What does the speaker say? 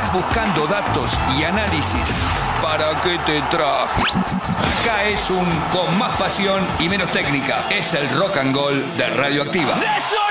Estás buscando datos y análisis. ¿Para qué te traje? Acá es un con más pasión y menos técnica. Es el rock and roll de Radioactiva.